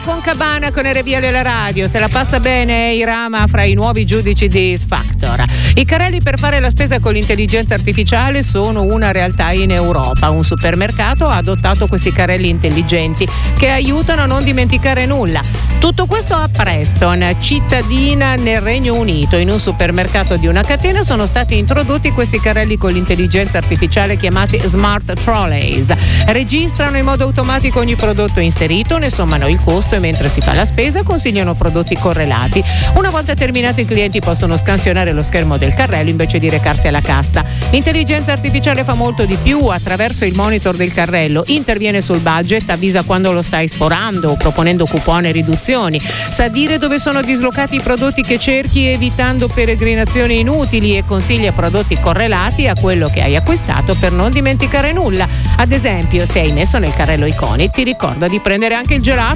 con Cabana con RBL la radio. Se la passa bene Irama fra i nuovi giudici di X Factor. I carrelli per fare la spesa con l'intelligenza artificiale sono una realtà in Europa. Un supermercato ha adottato questi carrelli intelligenti che aiutano a non dimenticare nulla. Tutto questo a Preston, cittadina nel Regno Unito. In un supermercato di una catena sono stati introdotti questi carrelli con l'intelligenza artificiale chiamati Smart Trolleys. Registrano in modo automatico ogni prodotto inserito, ne sommano il costo e mentre si fa la spesa consigliano prodotti correlati. Una volta terminato i clienti possono scansionare lo schermo del carrello invece di recarsi alla cassa. L'intelligenza artificiale fa molto di più. Attraverso il monitor del carrello interviene sul budget, avvisa quando lo stai sforando o proponendo coupon e riduzioni. Sa dire dove sono dislocati i prodotti che cerchi evitando peregrinazioni inutili e consiglia prodotti correlati a quello che hai acquistato per non dimenticare nulla. Ad esempio, se hai messo nel carrello Iconic ti ricorda di prendere anche il gelato